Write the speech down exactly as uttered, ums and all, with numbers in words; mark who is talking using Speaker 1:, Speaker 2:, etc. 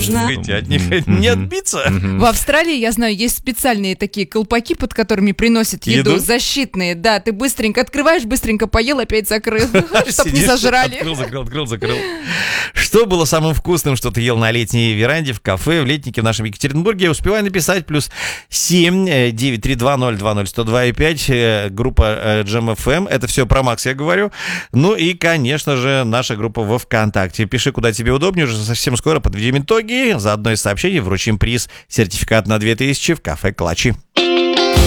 Speaker 1: нужно.
Speaker 2: От них не отбиться.
Speaker 3: В Австралии, я знаю, есть специальные такие колпаки, под которыми приносят еду,
Speaker 2: Еду?
Speaker 3: защитные. Да, ты быстренько открываешь, быстренько поел, опять закрыл, чтобы не
Speaker 2: Сидишь,
Speaker 3: сожрали.
Speaker 2: Открыл, закрыл, открыл, закрыл. Что было самым вкусным, что ты ел на летней веранде, в кафе, в летнике в нашем Екатеринбурге? Успевай написать. Плюс семь девять три два ноль два ноль сто два и пять. Группа Джем эф эм. Это все про Макс, я говорю. Ну и, конечно же, наша группа во ВКонтакте. Пиши, куда тебе удобнее. Уже совсем скоро подведем итоги. За одно из сообщений вручим приз. Сертификат на две тысячи в кафе «Клачи».